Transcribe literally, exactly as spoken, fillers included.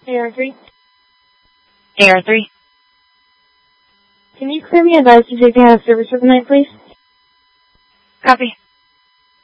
A R three. A R three. Can you clear me advised to take me out of service for the night, please? Copy.